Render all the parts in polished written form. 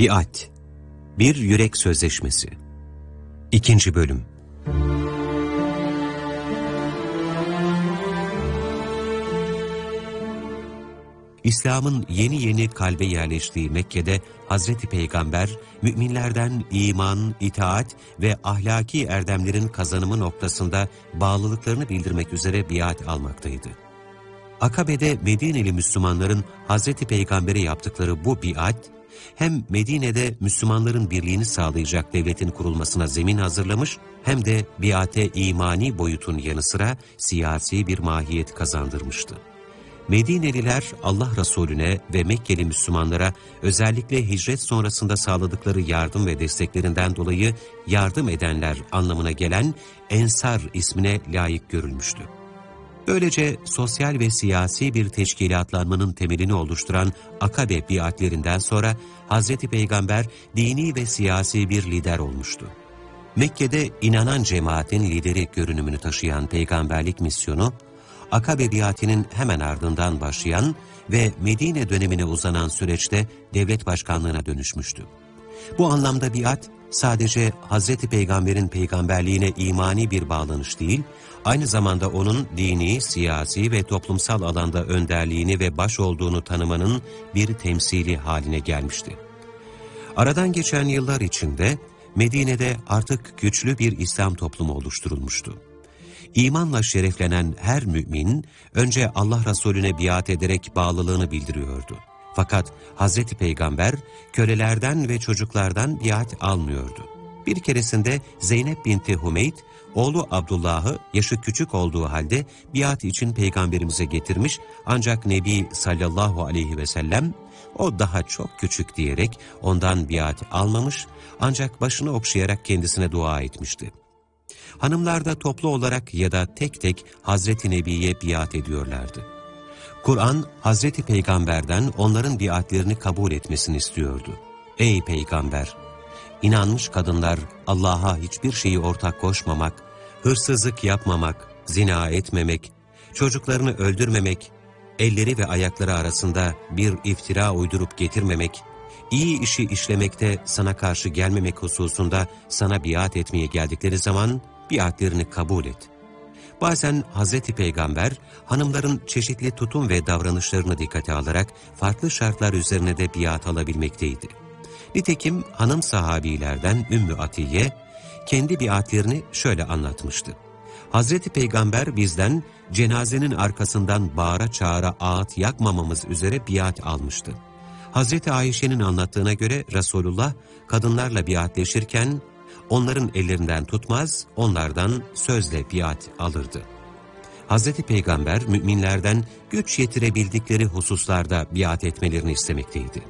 Biat, bir yürek sözleşmesi. 2. Bölüm. İslam'ın yeni yeni kalbe yerleştiği Mekke'de Hazreti Peygamber, müminlerden iman, itaat ve ahlaki erdemlerin kazanımı noktasında bağlılıklarını bildirmek üzere biat almaktaydı. Akabe'de Medineli Müslümanların Hazreti Peygamber'e yaptıkları bu biat, hem Medine'de Müslümanların birliğini sağlayacak devletin kurulmasına zemin hazırlamış, hem de biate imani boyutun yanı sıra siyasi bir mahiyet kazandırmıştı. Medineliler Allah Resulüne ve Mekkeli Müslümanlara özellikle hicret sonrasında sağladıkları yardım ve desteklerinden dolayı yardım edenler anlamına gelen Ensar ismine layık görülmüştü. Böylece sosyal ve siyasi bir teşkilatlanmanın temelini oluşturan Akabe biatlerinden sonra Hazreti Peygamber dini ve siyasi bir lider olmuştu. Mekke'de inanan cemaatin lideri görünümünü taşıyan peygamberlik misyonu, Akabe biatinin hemen ardından başlayan ve Medine dönemine uzanan süreçte devlet başkanlığına dönüşmüştü. Bu anlamda biat, sadece Hazreti Peygamber'in peygamberliğine imani bir bağlanış değil, aynı zamanda onun dini, siyasi ve toplumsal alanda önderliğini ve baş olduğunu tanımanın bir temsili haline gelmişti. Aradan geçen yıllar içinde Medine'de artık güçlü bir İslam toplumu oluşturulmuştu. İmanla şereflenen her mümin, önce Allah Resulüne biat ederek bağlılığını bildiriyordu. Fakat Hazreti Peygamber, kölelerden ve çocuklardan biat almıyordu. Bir keresinde Zeynep binti Hümeyd, oğlu Abdullah'ı yaşı küçük olduğu halde biat için Peygamberimize getirmiş, ancak Nebi sallallahu aleyhi ve sellem, o daha çok küçük diyerek ondan biat almamış, ancak başını okşayarak kendisine dua etmişti. Hanımlar da toplu olarak ya da tek tek Hazreti Nebi'ye biat ediyorlardı. Kur'an, Hazreti Peygamber'den onların biatlerini kabul etmesini istiyordu. Ey Peygamber! İnanmış kadınlar Allah'a hiçbir şeyi ortak koşmamak, hırsızlık yapmamak, zina etmemek, çocuklarını öldürmemek, elleri ve ayakları arasında bir iftira uydurup getirmemek, iyi işi işlemekte sana karşı gelmemek hususunda sana biat etmeye geldikleri zaman biatlerini kabul et. Bazen Hazreti Peygamber, hanımların çeşitli tutum ve davranışlarını dikkate alarak farklı şartlar üzerine de biat alabilmekteydi. Nitekim hanım sahabilerden Ümmü Atiye, kendi biatlerini şöyle anlatmıştı. Hazreti Peygamber bizden cenazenin arkasından bağıra çağıra ağıt yakmamamız üzere biat almıştı. Hazreti Ayşe'nin anlattığına göre Resulullah kadınlarla biatleşirken onların ellerinden tutmaz, onlardan sözle biat alırdı. Hazreti Peygamber müminlerden güç yetirebildikleri hususlarda biat etmelerini istemekteydi.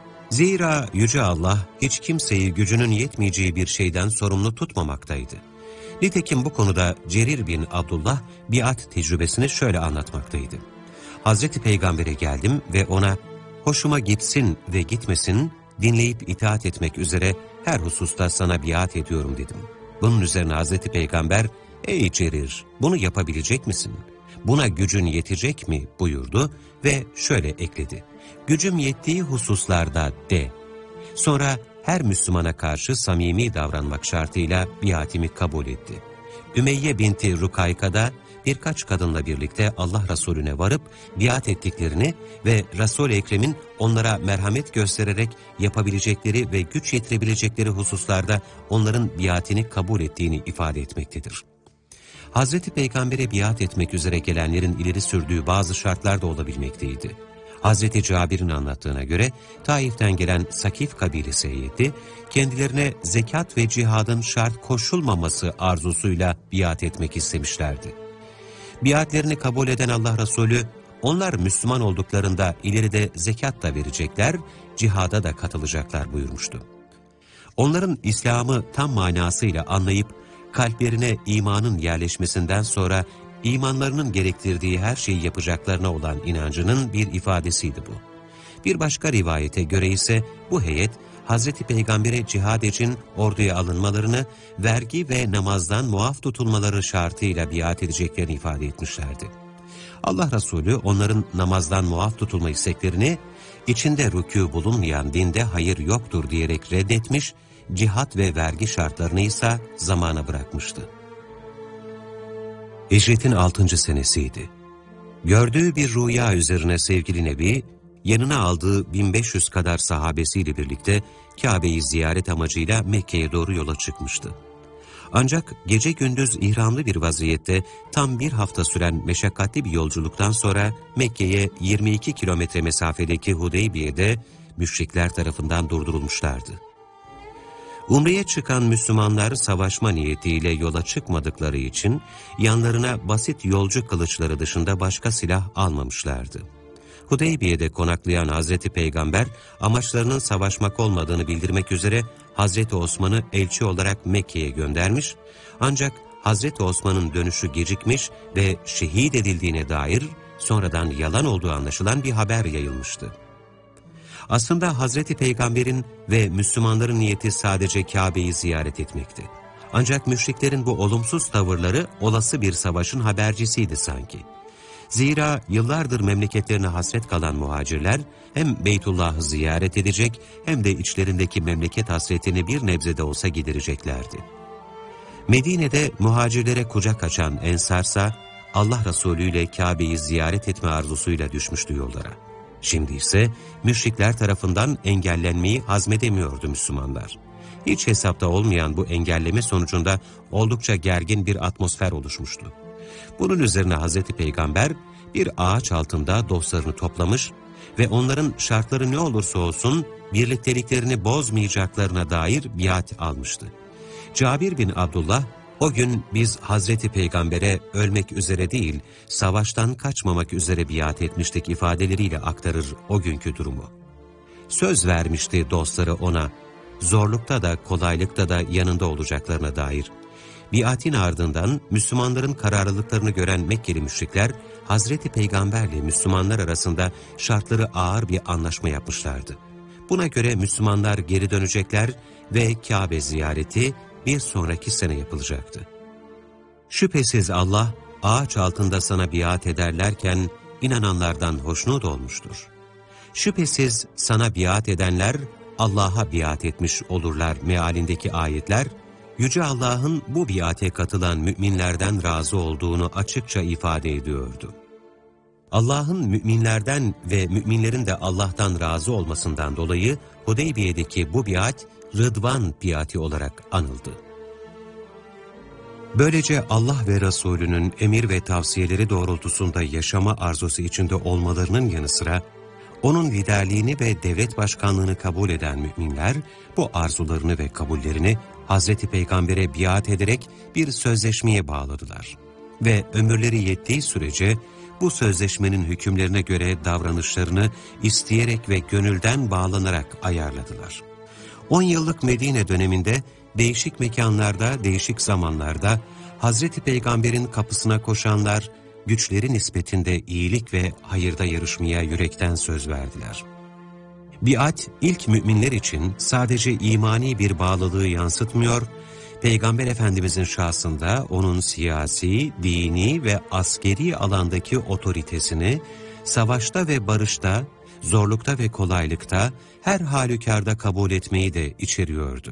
Zira Yüce Allah hiç kimseyi gücünün yetmeyeceği bir şeyden sorumlu tutmamaktaydı. Nitekim bu konuda Cerir bin Abdullah biat tecrübesini şöyle anlatmaktaydı. Hazreti Peygamber'e geldim ve ona hoşuma gitsin ve gitmesin, dinleyip itaat etmek üzere her hususta sana biat ediyorum dedim. Bunun üzerine Hazreti Peygamber, ey Cerir, bunu yapabilecek misin? Buna gücün yetecek mi buyurdu ve şöyle ekledi. Gücüm yettiği hususlarda de. Sonra her Müslümana karşı samimi davranmak şartıyla biatimi kabul etti. Ümeyye binti Rukayk'a da birkaç kadınla birlikte Allah Resulüne varıp biat ettiklerini ve Resul-i Ekrem'in onlara merhamet göstererek yapabilecekleri ve güç yetirebilecekleri hususlarda onların biatini kabul ettiğini ifade etmektedir. Hazreti Peygamber'e biat etmek üzere gelenlerin ileri sürdüğü bazı şartlar da olabilmekteydi. Hazreti Cabir'in anlattığına göre Taif'ten gelen Sakif kabilesi heyeti kendilerine zekat ve cihadın şart koşulmaması arzusuyla biat etmek istemişlerdi. Biatlerini kabul eden Allah Resulü, onlar Müslüman olduklarında ileride zekat da verecekler, cihada da katılacaklar buyurmuştu. Onların İslam'ı tam manasıyla anlayıp kalplerine imanın yerleşmesinden sonra imanlarının gerektirdiği her şeyi yapacaklarına olan inancının bir ifadesiydi bu. Bir başka rivayete göre ise bu heyet, Hazreti Peygamber'e cihad için orduya alınmalarını, vergi ve namazdan muaf tutulmaları şartıyla biat edeceklerini ifade etmişlerdi. Allah Resulü onların namazdan muaf tutulma isteklerini, içinde rükû bulunmayan dinde hayır yoktur diyerek reddetmiş, cihat ve vergi şartlarını ise zamana bırakmıştı. Hicretin 6. senesiydi. Gördüğü bir rüya üzerine sevgili Nebi, yanına aldığı 1500 kadar sahabesiyle birlikte Kabe'yi ziyaret amacıyla Mekke'ye doğru yola çıkmıştı. Ancak gece gündüz ihramlı bir vaziyette tam bir hafta süren meşakkatli bir yolculuktan sonra Mekke'ye 22 kilometre mesafedeki Hudeybiye'de müşrikler tarafından durdurulmuşlardı. Umre'ye çıkan Müslümanlar savaşma niyetiyle yola çıkmadıkları için yanlarına basit yolcu kılıçları dışında başka silah almamışlardı. Hudeybiye'de konaklayan Hazreti Peygamber amaçlarının savaşmak olmadığını bildirmek üzere Hazreti Osman'ı elçi olarak Mekke'ye göndermiş, ancak Hazreti Osman'ın dönüşü gecikmiş ve şehit edildiğine dair sonradan yalan olduğu anlaşılan bir haber yayılmıştı. Aslında Hazreti Peygamber'in ve Müslümanların niyeti sadece Kabe'yi ziyaret etmekti. Ancak müşriklerin bu olumsuz tavırları olası bir savaşın habercisiydi sanki. Zira yıllardır memleketlerine hasret kalan muhacirler hem Beytullah'ı ziyaret edecek hem de içlerindeki memleket hasretini bir nebze de olsa gidereceklerdi. Medine'de muhacirlere kucak açan Ensarsa Allah Resulü ile Kabe'yi ziyaret etme arzusuyla düşmüştü yollara. Şimdi ise müşrikler tarafından engellenmeyi hazmedemiyordu Müslümanlar. Hiç hesapta olmayan bu engelleme sonucunda oldukça gergin bir atmosfer oluşmuştu. Bunun üzerine Hazreti Peygamber bir ağaç altında dostlarını toplamış ve onların şartları ne olursa olsun birlikteliklerini bozmayacaklarına dair biat almıştı. Cabir bin Abdullah, o gün biz Hazreti Peygamber'e ölmek üzere değil, savaştan kaçmamak üzere biat etmiştik ifadeleriyle aktarır o günkü durumu. Söz vermişti dostları ona, zorlukta da kolaylıkta da yanında olacaklarına dair. Biatin ardından Müslümanların kararlılıklarını gören Mekkeli müşrikler, Hazreti Peygamberle Müslümanlar arasında şartları ağır bir anlaşma yapmışlardı. Buna göre Müslümanlar geri dönecekler ve Kabe ziyareti bir sonraki sene yapılacaktı. Şüphesiz Allah, ağaç altında sana biat ederlerken inananlardan hoşnut olmuştur. Şüphesiz sana biat edenler Allah'a biat etmiş olurlar mealindeki ayetler, Yüce Allah'ın bu biate katılan müminlerden razı olduğunu açıkça ifade ediyordu. Allah'ın müminlerden ve müminlerin de Allah'tan razı olmasından dolayı Hudeybiye'deki bu biat Rıdvan biati olarak anıldı. Böylece Allah ve Resulünün emir ve tavsiyeleri doğrultusunda yaşama arzusu içinde olmalarının yanı sıra, onun liderliğini ve devlet başkanlığını kabul eden müminler, bu arzularını ve kabullerini Hazreti Peygamber'e biat ederek bir sözleşmeye bağladılar. Ve ömürleri yettiği sürece bu sözleşmenin hükümlerine göre davranışlarını isteyerek ve gönülden bağlanarak ayarladılar. 10 yıllık Medine döneminde değişik mekanlarda, değişik zamanlarda Hazreti Peygamber'in kapısına koşanlar, güçleri nispetinde iyilik ve hayırda yarışmaya yürekten söz verdiler. Biat, ilk müminler için sadece imani bir bağlılığı yansıtmıyor, Peygamber Efendimizin şahsında onun siyasi, dini ve askeri alandaki otoritesini, savaşta ve barışta, zorlukta ve kolaylıkta, her halükarda kabul etmeyi de içeriyordu.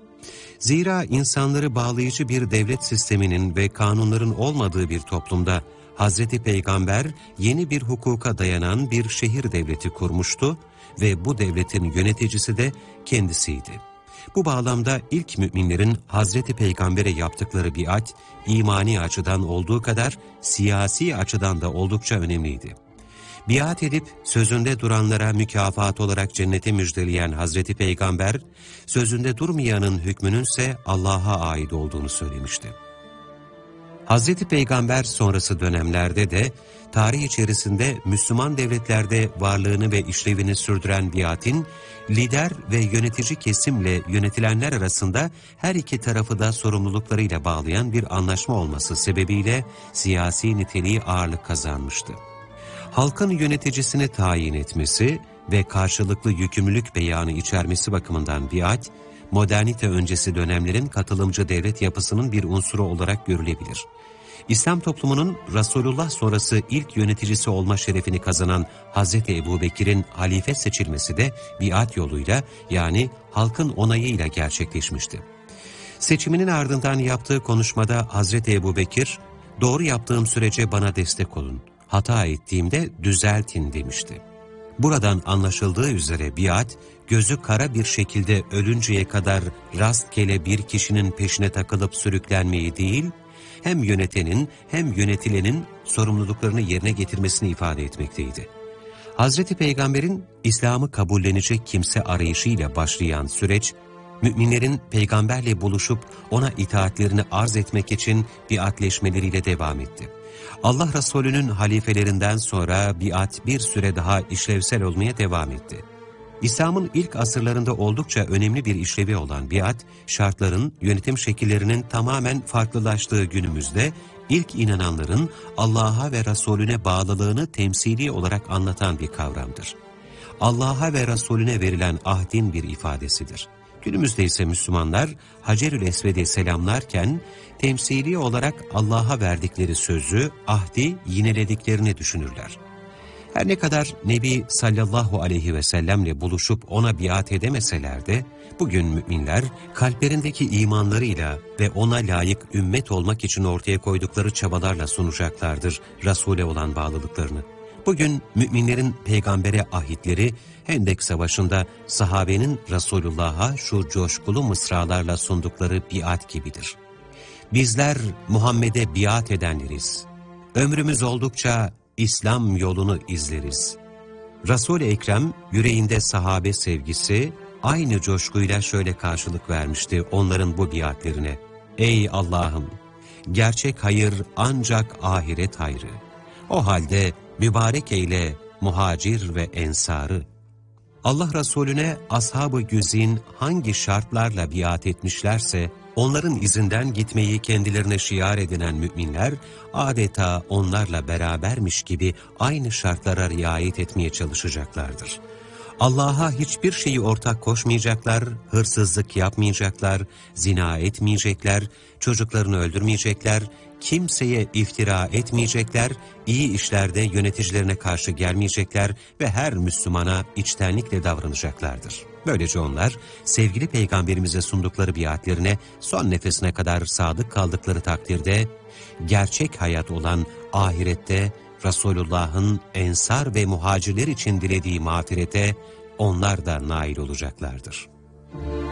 Zira insanları bağlayıcı bir devlet sisteminin ve kanunların olmadığı bir toplumda Hazreti Peygamber yeni bir hukuka dayanan bir şehir devleti kurmuştu ve bu devletin yöneticisi de kendisiydi. Bu bağlamda ilk müminlerin Hazreti Peygamber'e yaptıkları biat, imani açıdan olduğu kadar siyasi açıdan da oldukça önemliydi. Biat edip sözünde duranlara mükafat olarak cenneti müjdeleyen Hazreti Peygamber, sözünde durmayanın hükmününse Allah'a ait olduğunu söylemişti. Hazreti Peygamber sonrası dönemlerde de tarih içerisinde Müslüman devletlerde varlığını ve işlevini sürdüren biatin, lider ve yönetici kesimle yönetilenler arasında her iki tarafı da sorumluluklarıyla bağlayan bir anlaşma olması sebebiyle siyasi niteliği ağırlık kazanmıştı. Halkın yöneticisini tayin etmesi ve karşılıklı yükümlülük beyanı içermesi bakımından biat, modernite öncesi dönemlerin katılımcı devlet yapısının bir unsuru olarak görülebilir. İslam toplumunun Resulullah sonrası ilk yöneticisi olma şerefini kazanan Hz. Ebubekir'in halife seçilmesi de biat yoluyla, yani halkın onayıyla gerçekleşmişti. Seçiminin ardından yaptığı konuşmada Hz. Ebubekir, "Doğru yaptığım sürece bana destek olun, hata ettiğimde düzeltin" demişti. Buradan anlaşıldığı üzere biat, gözü kara bir şekilde ölünceye kadar rastgele bir kişinin peşine takılıp sürüklenmeyi değil, hem yönetenin hem yönetilenin sorumluluklarını yerine getirmesini ifade etmekteydi. Hazreti Peygamber'in İslam'ı kabullenecek kimse arayışıyla başlayan süreç, müminlerin peygamberle buluşup ona itaatlerini arz etmek için biatleşmeleriyle devam etti. Allah Resulü'nün halifelerinden sonra biat bir süre daha işlevsel olmaya devam etti. İslam'ın ilk asırlarında oldukça önemli bir işlevi olan biat, şartların, yönetim şekillerinin tamamen farklılaştığı günümüzde, ilk inananların Allah'a ve Resulüne bağlılığını temsili olarak anlatan bir kavramdır. Allah'a ve Resulüne verilen ahdin bir ifadesidir. Günümüzde ise Müslümanlar Hacerül Esved'i selamlarken temsili olarak Allah'a verdikleri sözü, ahdi yinelediklerini düşünürler. Her ne kadar Nebi sallallahu aleyhi ve sellemle buluşup ona biat edemeseler de, bugün müminler kalplerindeki imanlarıyla ve ona layık ümmet olmak için ortaya koydukları çabalarla sunacaklardır Resul'e olan bağlılıklarını. Bugün müminlerin peygambere ahitleri, Hendek Savaşı'nda sahabenin Resulullah'a şu coşkulu mısralarla sundukları biat gibidir. Bizler Muhammed'e biat edenleriz. Ömrümüz oldukça İslam yolunu izleriz. Resul-i Ekrem yüreğinde sahabe sevgisi aynı coşkuyla şöyle karşılık vermişti onların bu biatlerine. Ey Allah'ım! Gerçek hayır ancak ahiret hayrı. O halde mübarek eyle muhacir ve ensarı. Allah Resulüne ashab-ı güzin hangi şartlarla biat etmişlerse, onların izinden gitmeyi kendilerine şiar edinen müminler, adeta onlarla berabermiş gibi aynı şartlara riayet etmeye çalışacaklardır. Allah'a hiçbir şeyi ortak koşmayacaklar, hırsızlık yapmayacaklar, zina etmeyecekler, çocuklarını öldürmeyecekler, kimseye iftira etmeyecekler, iyi işlerde yöneticilerine karşı gelmeyecekler ve her Müslümana içtenlikle davranacaklardır. Böylece onlar, sevgili Peygamberimize sundukları biatlerine son nefesine kadar sadık kaldıkları takdirde, gerçek hayat olan ahirette Resulullah'ın ensar ve muhacirler için dilediği mağfirete onlar da nail olacaklardır.